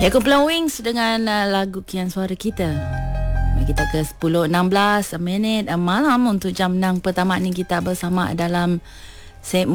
Ya, kumpulan Wings dengan lagu Kian Suara Kita. Mari kita ke 10.16 minit malam untuk jam 6 pertama ni kita bersama dalam segmen